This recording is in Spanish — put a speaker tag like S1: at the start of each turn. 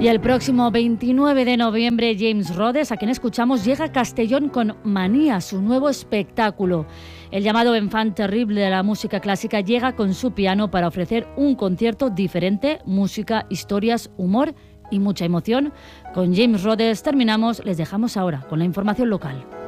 S1: Y el próximo 29 de noviembre, James Rhodes, a quien escuchamos, llega a Castellón con Manía, su nuevo espectáculo. El llamado enfant terrible de la música clásica llega con su piano para ofrecer un concierto diferente, música, historias, humor y mucha emoción. Con James Rhodes terminamos, les dejamos ahora con la información local.